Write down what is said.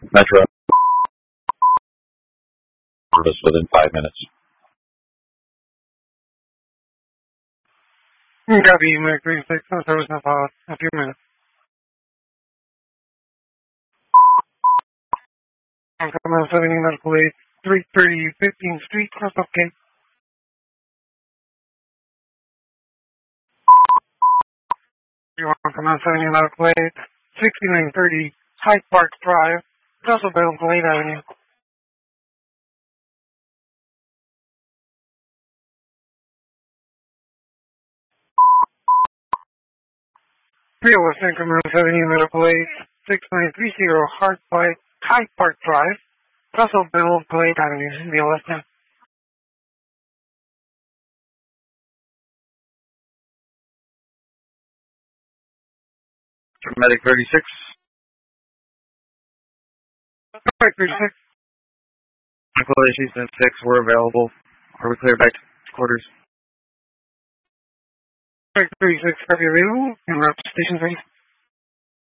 Metro. Service within 5 minutes. Copy, Mercury 6, on service in about a few minutes. I'm coming out 70 Medical Aid, 330 15th Street, Crystal Gate. You want to come out 70 Medical Aid, 6930 Hyde Park Drive, Russellville, Glade Avenue. Real Western Commercial 70 Medical Aid, 6930 Hyde Park Drive, Russellville, Glade Avenue, Real Western. Medic 36. Medic 36. Equalizations and 6 were available. Are we clear back to quarters? Medic 36, copy available. And we're up to station 3.